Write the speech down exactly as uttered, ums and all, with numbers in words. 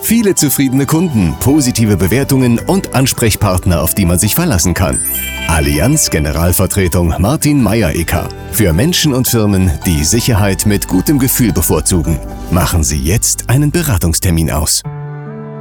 Viele zufriedene Kunden, positive Bewertungen und Ansprechpartner, auf die man sich verlassen kann. Allianz Generalvertretung Martin Meier-Ecker. Für Menschen und Firmen, die Sicherheit mit gutem Gefühl bevorzugen. Machen Sie jetzt einen Beratungstermin aus.